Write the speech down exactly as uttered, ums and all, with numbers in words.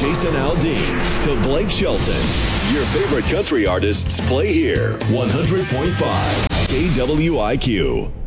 Jason Aldean to Blake Shelton. Your favorite country artists play here. one hundred point five K W I Q.